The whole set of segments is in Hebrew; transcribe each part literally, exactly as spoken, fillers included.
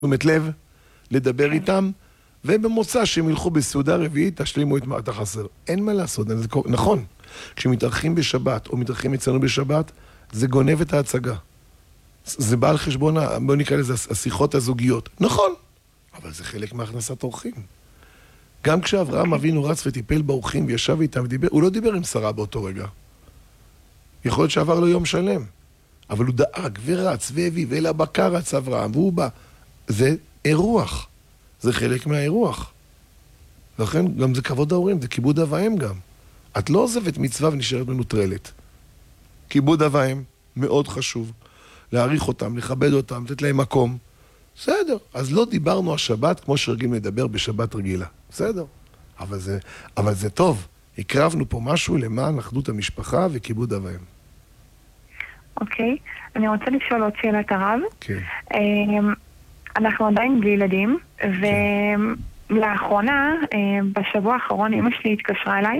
תשומת לב, לדבר איתם, ובמוצא שהם ילכו בסעודה רביעית, תשלימו את מה אתה חסר. אין מה לעשות, זה קור... נכון. כשמתארחים בשבת, או מתארחים אצלנו בשבת, זה גונב את ההצגה. זה בא על חשבון, בוא נקרא לזה, השיחות הזוגיות. נכון, אבל זה חלק מהכנסת אורחים. גם כשאברהם אבינו רץ וטיפל באורחים וישב איתם ודיבר, הוא לא דיבר עם שרה באותו רגע. יכול להיות שעבר לו יום שלם. אבל הוא דאג ורץ והביא, ואל הבקר רץ אברהם, והוא בא. זה אירוח. זה חלק מהאירוח. לכן גם זה כבוד ההורים, זה כיבוד אב ואם גם. את לא עוזבת מצווה ונשארת מנוטרלת. כיבוד אב ואם מאוד חשוב. להעריך אותם, לכבד אותם, לתת להם מקום. בסדר. אז לא דיברנו השבת כמו שרגילים לדבר בשבת רגילה. בסדר. אבל זה, אבל זה טוב. הקרבנו פה משהו למען אחדות המשפחה וכיבוד אב ואם. אוקיי. אני רוצה לשאול עוד שאלת הרב. כן. אנחנו עדיין בלי ילדים, ולאחרונה, בשבוע האחרון, אמא שלי התקשרה אליי,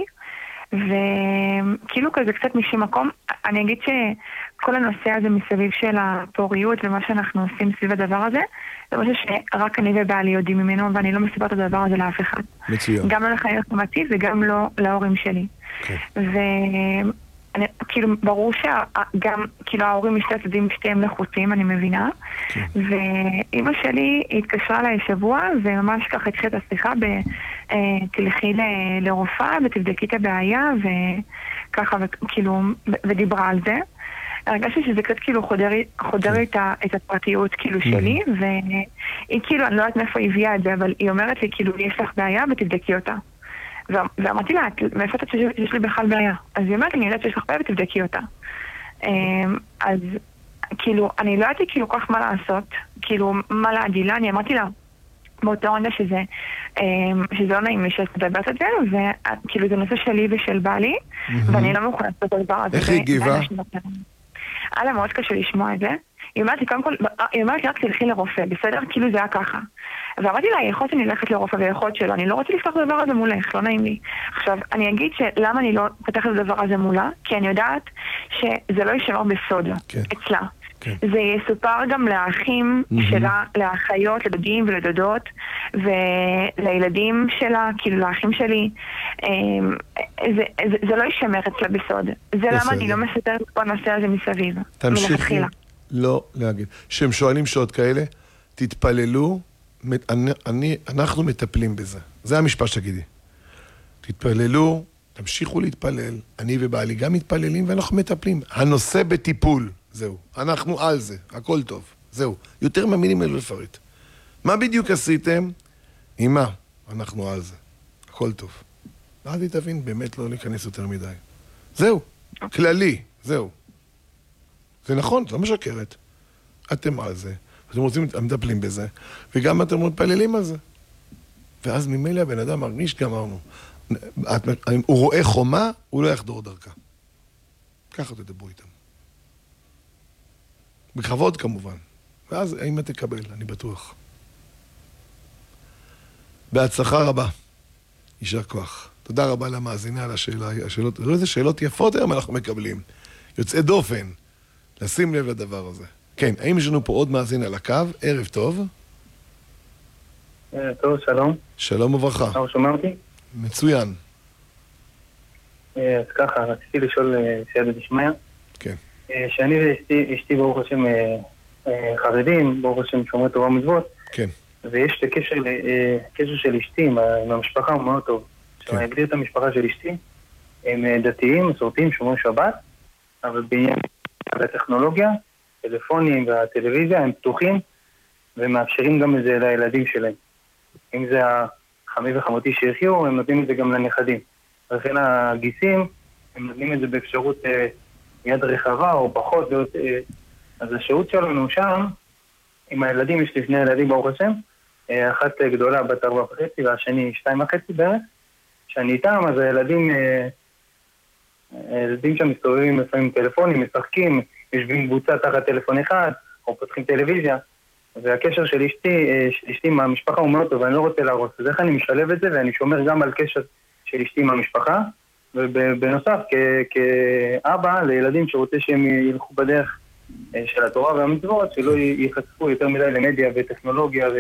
וכאילו כזה קצת משום מקום, אני אגיד שכל הנושא הזה מסביב של הפוריות ומה שאנחנו עושים סביב הדבר הזה, זה משהו שרק אני ובעלי יודעים ממנו, ואני לא מספרת את הדבר הזה לאף אחד. מצוין. גם לא לחיים אוטומטי וגם לא להורים שלי. כן. ו... אני, כאילו, ברור שגם, כאילו, ההורים משתי הצדדים שתיהם לחוצים, אני מבינה. כן. ואמא שלי התקשרה אליי שבוע, וממש ככה התחילה את השיחה ב... תלכי ל- לרופאה ותבדקי את הבעיה, וככה, וכאילו, ודיברה על זה. הרגשתי שזה קצת כאילו חודר, חודר כן. את, ה, את הפרטיות כאילו mm-hmm. שלי, והיא כאילו, אני לא יודעת מאיפה היא הביאה את זה, אבל היא אומרת לי, כאילו, יש לך בעיה ותבדקי אותה. ואמרתי לה, מאיפה אתה שיש לי בכלל בעיה? אז היא אומרת לי, אני יודעת שיש לך בעיה ותבדקי אותה. אז כאילו, אני לא יודעתי כאילו כך מה לעשות, כאילו, מה להגיד לה, אני אמרתי לה, באותה עונה שזה, שזה לא נעים לי שאת מדברת את זה, וכאילו זה נושא שלי ושל בעלי, ואני לא מוכנה לעשות את הדבר הזה. איך היא הגיבה? היה לה מאוד קשה לשמוע את זה. היא אומרת לי, קודם כל, היא אומרת לי, רק תלכי לרופא, בסדר? כאילו זה היה ככה. ואמרתי לה, יכול שאני ללכת לרופא ויכולת שלו, אני לא רוצה לפתוח את הדבר הזה מולך, לא נעים לי. עכשיו, אני אגיד שלמה אני לא פתחת את הדבר הזה מולה, כי אני יודעת שזה לא יישמר בסוד כן. אצלה. כן. זה יסופר גם לאחים mm-hmm. שלה, לאחיות, לדודים ולדודות, ולילדים שלה, כאילו לאחים שלי. זה, זה, זה לא יישמר אצלה בסוד. זה למה אני לא מסתרת פה הנושא הזה מסביב. תמשיכי לא להגיד. שהם שואלים שעות כאלה, תתפללו, אני, אני, אנחנו מטפלים בזה. זה המשפט שתגידי. תתפללו, תמשיכו להתפלל, אני ובעלי גם מתפללים ואנחנו מטפלים. הנושא בטיפול, זהו. אנחנו על זה, הכל טוב, זהו. יותר מהמילים אלו לפרט. מה בדיוק עשיתם? אמא, אנחנו על זה, הכל טוב. ואז היא תבין, באמת לא להיכנס יותר מדי. זהו, כללי, זהו. זה נכון, זה לא משקרת. אתם על זה. אתם רוצים, אתם מטפלים בזה, וגם אתם מתפללים על זה. ואז ממילא הבן אדם מרגיש, גמרנו. הוא רואה חומה, הוא לא יחדור דרכה. ככה תדברו איתם. בכבוד כמובן. ואז האמא תקבל, אני בטוח. בהצלחה רבה. יישר כוח. תודה רבה למאזינה על השאלה. השאלות, איזה שאלות יפות היום אנחנו מקבלים. יוצאי דופן. לשים לב לדבר הזה. כן, האם יש לנו פה עוד מאזין על הקו? ערב טוב. ערב טוב, שלום. שלום וברכה. אתה שומע אותי? מצוין. אז ככה, רציתי לשאול סייעתא דשמיא. כן. שאני ואשתי ברוך השם חרדים, ברוך השם שומרי תורה ומצוות. כן. ויש את הקשר, הקשר של אשתי עם המשפחה הוא מאוד טוב. עכשיו אני אגדיר את המשפחה של אשתי. הם דתיים, מסורתיים, שומרי שבת, אבל בעניין הטכנולוגיה, טלפונים והטלוויזיה הם פתוחים ומאפשרים גם את זה לילדים שלהם. אם זה החמי וחמותי שיחיו, הם נותנים את זה גם לנכדים. לכן הגיסים, הם נותנים את זה באפשרות אה, יד רחבה או פחות. אה, אז השהות שלנו שם, עם הילדים, יש לי שני ילדים ברוך השם, אה, אחת גדולה בת ארבע וחצי והשני שתיים וחצי בערך. כשאני איתם, אז הילדים, אה, הילדים שם מסתובבים לפעמים טלפונים, משחקים, יושבים קבוצה תחת טלפון אחד, או פותחים טלוויזיה, והקשר של אשתי, של אשתי מהמשפחה הוא מאוד טוב, ואני לא רוצה להרוס. אז איך אני משלב את זה, ואני שומר גם על קשר של אשתי מהמשפחה, ובנוסף, כאבא לילדים שרוצה שהם ילכו בדרך של התורה והמצוות, שלא ייחשפו יותר מדי למדיה וטכנולוגיה